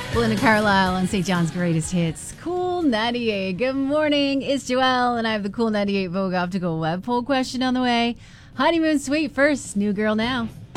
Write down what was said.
Belinda Carlisle on St. John's Greatest Hits. Cool 98. Good morning. It's Joelle, and I have the Cool 98 Vogue Optical Web Poll question on the way. Honeymoon Suite first. New girl now.